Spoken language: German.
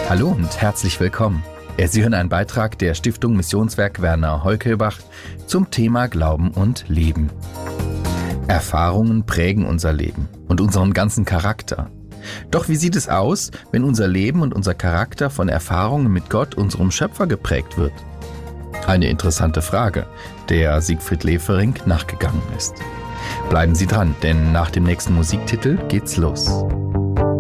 Hallo und herzlich willkommen. Sie hören einen Beitrag der Stiftung Missionswerk Werner Holkelbach zum Thema Glauben und Leben. Erfahrungen prägen unser Leben und unseren ganzen Charakter. Doch wie sieht es aus, wenn unser Leben und unser Charakter von Erfahrungen mit Gott, unserem Schöpfer, geprägt wird? Eine interessante Frage, der Siegfried Lefering nachgegangen ist. Bleiben Sie dran, denn nach dem nächsten Musiktitel geht's los.